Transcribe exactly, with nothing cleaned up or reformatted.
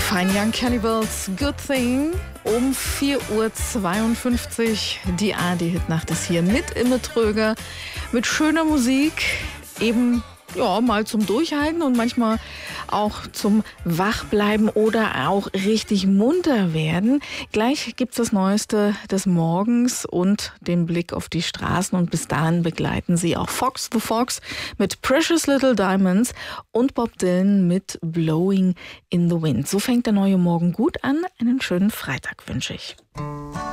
Fine Young Cannibals, Good Thing. Um vier Uhr zweiundfünfzig. Die A R D-Hitnacht ist hier mit Imme Tröger. Mit schöner Musik. Eben ja, mal zum Durchhalten und manchmal auch zum Wachbleiben oder auch richtig munter werden. Gleich gibt's das Neueste des Morgens und den Blick auf die Straßen. Und bis dahin begleiten Sie auch Fox the Fox mit Precious Little Diamonds und Bob Dylan mit Blowing in the Wind. So fängt der neue Morgen gut an. Einen schönen Freitag wünsche ich.